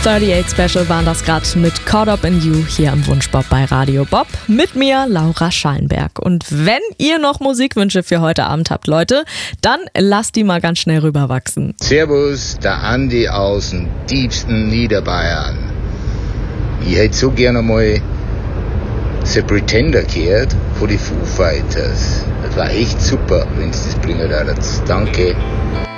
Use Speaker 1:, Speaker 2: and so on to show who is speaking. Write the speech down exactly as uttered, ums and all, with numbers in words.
Speaker 1: achtunddreißig Special waren das gerade mit Caught Up in You hier im Wunschbob bei Radio Bob. Mit mir, Laura Schallenberg. Und wenn ihr noch Musikwünsche für heute Abend habt, Leute, dann lasst die mal ganz schnell rüberwachsen.
Speaker 2: Servus, der Andi aus dem tiefsten Niederbayern. Ich hätte so gerne mal The Pretender gehört von die Foo Fighters. Das war echt super, wenn es das bringen würdet. Danke.